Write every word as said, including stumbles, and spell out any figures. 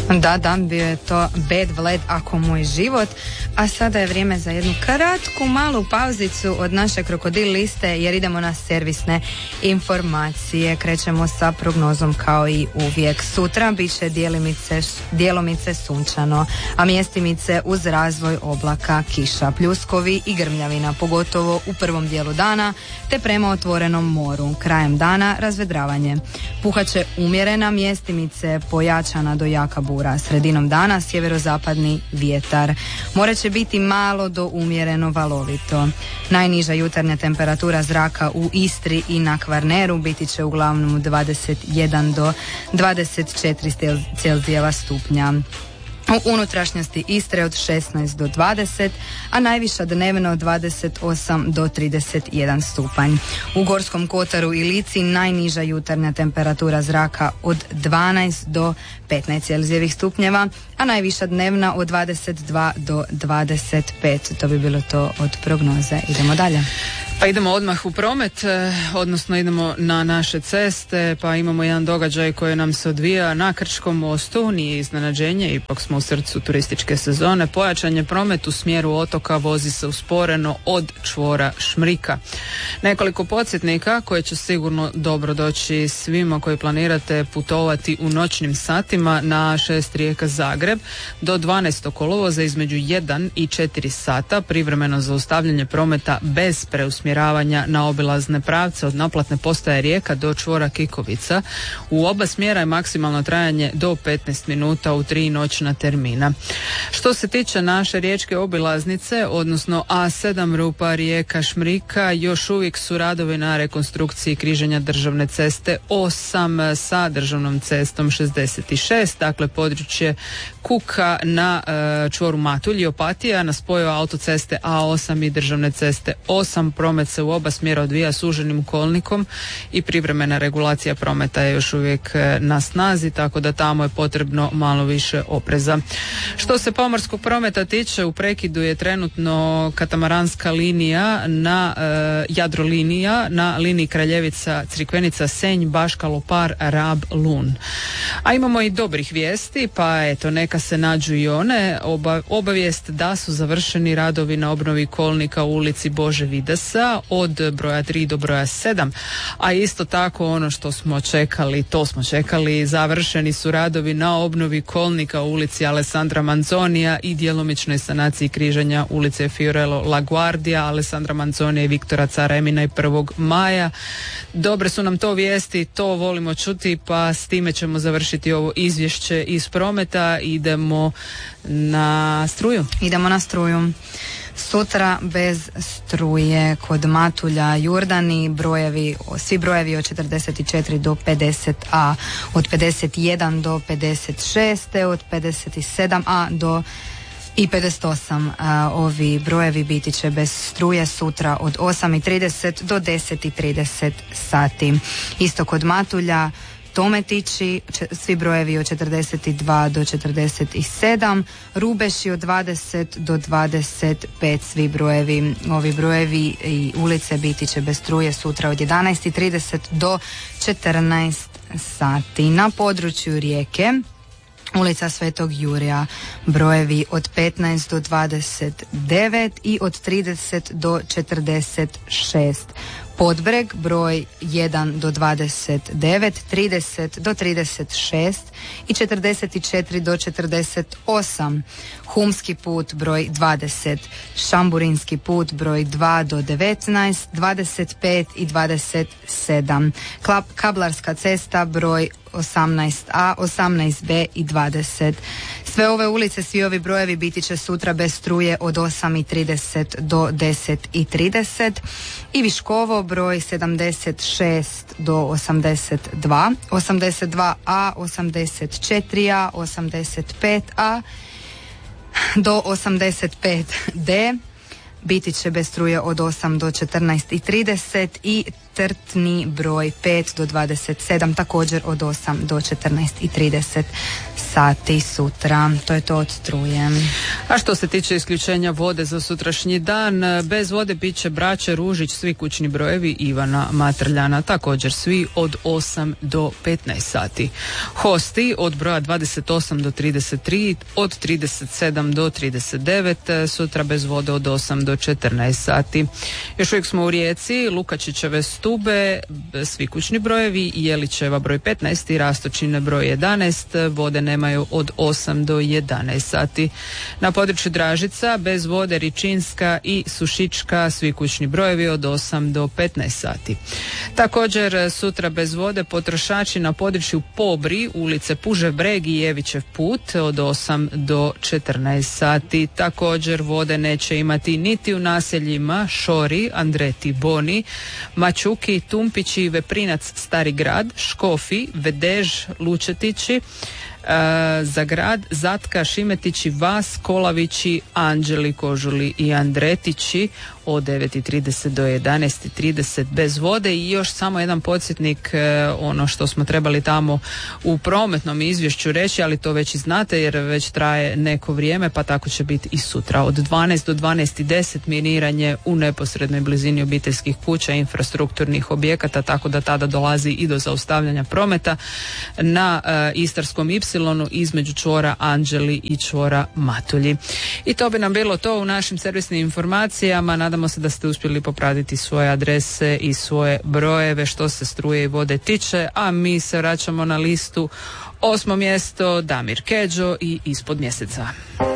Da, da, bio je to Bad Vlad Ako moj život, a sada je vrijeme za jednu kratku malu pauzicu od naše krokodil liste jer idemo na servisne informacije. Krećemo sa prognozom kao i uvijek. Sutra bit će djelomice, djelomice sunčano, a mjestimice uz razvoj oblaka, kiša, pljuskovi i grmljavina, pogotovo u prvom dijelu dana te prema otvorenom moru. Krajem dana razvedravanje. Puhaće umjerena, mjestimice pojačana do jaka bura. Sredinom dana sjeverozapadni vjetar. More će biti malo do umjereno valovito. Najniža jutarnja temperatura zraka u Istri i na Kvarneru biti će uglavnom dvadeset jedan do dvadeset četiri Celzijeva stupnja. U unutrašnjosti Istre od šesnaest do dvadeset, a najviša dnevno od dvadeset osam do trideset jedan stupanj. U Gorskom kotaru i Lici najniža jutarnja temperatura zraka od dvanaest do petnaest Celzijevih stupnjeva, a najviša dnevna od dvadeset dva do dvadeset pet. To bi bilo to od prognoze. Idemo dalje. Pa idemo odmah u promet, odnosno idemo na naše ceste, pa imamo jedan događaj koji nam se odvija na Krčkom mostu, nije iznenađenje, ipak smo u srcu turističke sezone. Pojačan je promet u smjeru otoka, vozi se usporeno od čvora Šmrika. Nekoliko podsjetnika koje će sigurno dobro doći svima koji planirate putovati u noćnim satima na šest Rijeka Zagreb do dvanaestog kolovoza između jedan i četiri sata, privremeno zaustavljanje prometa bez preusmjeravanja na obilazne pravce od naplatne postaje Rijeka do čvora Kikovica. U oba smjera je maksimalno trajanje do petnaest minuta u tri noćna termina. Što se tiče naše riječke obilaznice, odnosno A sedam Rupa Rijeka Šmrika, još uvijek su radovi na rekonstrukciji križanja državne ceste osam sa državnom cestom šezdeset šest, dakle područje Kuka na e, čvoru Matulj i Opatija na spoju autoceste A osam i državne ceste osam. Promet se u oba smjera odvija suženim kolnikom i privremena regulacija prometa je još uvijek na snazi, tako da tamo je potrebno malo više opreza. Što se pomorskog prometa tiče, u prekidu je trenutno katamaranska linija na e, Jadrolinija na liniji Kraljevica Crikvenica Senj Baška Lopar Rab Lun. A imamo i dobrih vijesti, pa eto neka se nađu i one. Oba, obavijest da su završeni radovi na obnovi kolnika u ulici Bože Videsa od broja tri do broja sedam, a isto tako ono što smo čekali, to smo čekali, završeni su radovi na obnovi kolnika u ulici Alessandra Manzonija i djelomičnoj sanaciji križanja ulice Fiorello LaGuardia, Alessandra Manzonija i Viktora Cara Emina i prvog maja. Dobre su nam to vijesti, to volimo čuti, pa s time ćemo završiti ovo izvješće iz prometa. Idemo na struju. Idemo na struju. Sutra bez struje kod Matulja, Jurdani, brojevi, svi brojevi od četrdeset četiri do pedeset A, od pedeset jedan do pedeset šest, od pedeset sedam A do i pedeset osam. A, ovi brojevi biti će bez struje sutra od osam i trideset do deset i trideset sati. Isto kod Matulja, Tometići, svi brojevi od četrdeset dva do četrdeset sedam, Rubeši od dvadeset do dvadeset pet, svi brojevi, ovi brojevi i ulice biti će bez struje sutra od jedanaest i trideset do četrnaest sati. Na području Rijeke, ulica Svetog Jurija, brojevi od petnaest do dvadeset devet i od trideset do četrdeset šest. Podbreg, broj jedan do dvadeset devet, trideset do trideset šest i četrdeset četiri do četrdeset osam. Humski put, broj dvadeset. Šamburinski put, broj dva do devetnaest, dvadeset pet i dvadeset sedam. Klap, Kablarska cesta, broj osamnaest A, osamnaest B i dvadeset. Sve ove ulice, svi ovi brojevi biti će sutra bez struje od osam i trideset do deset i trideset. I Viškovo, broj sedamdeset šest do osamdeset dva, osamdeset dva A, osamdeset četiri A, osamdeset pet A do osamdeset pet D. Biti će bez struje od osam do četrnaest i trideset i koncertni broj pet do dvadeset sedam, također od osam do četrnaest i trideset sati sutra. To je to od struje. A što se tiče isključenja vode za sutrašnji dan, bez vode bit će Braće, Ružić, svi kućni brojevi Ivana Matrljana, također svi od osam do petnaest sati. Hosti od broja dvadeset osam do trideset tri, od trideset sedam do trideset devet, sutra bez vode od osam do četrnaest sati. Još uvijek smo u Rijeci, Lukačićeve Stube, svi kućni brojevi, Jelićeva broj petnaest i Rastočine broj jedanaest, vode nemaju od osam do jedanaest sati. Na području Dražica bez vode Ričinska i Sušička, svi kućni brojevi od osam do petnaest sati. Također sutra bez vode potrošači na području Pobri, ulice Pužev Breg i Jevićev put od osam do četrnaest sati. Također vode neće imati niti u naseljima Šori, Andreti, Boni, Mačuki, Tumpići, Veprinac, Stari grad, Škofi, Vedež, Lučetići, za grad Zatka, Šimetići, Vas, Kolavići, Anđeli, Kožuli i Andretići od devet i trideset do jedanaest i trideset bez vode. I još samo jedan podsjetnik, ono što smo trebali tamo u prometnom izvješću reći, ali to već i znate jer već traje neko vrijeme, pa tako će biti i sutra. Od dvanaest do dvanaest i deset miniranje u neposrednoj blizini obiteljskih kuća i infrastrukturnih objekata, tako da tada dolazi i do zaustavljanja prometa na uh, Istarskom Ipsilonu između čvora Anđeli i čvora Matulji. I to bi nam bilo to u našim servisnim informacijama. Nadamo se da ste uspjeli popratiti svoje adrese i svoje brojeve što se struje i vode tiče, a mi se vraćamo na listu. Osmo mjesto Damir Kedžo i Ispod mjeseca.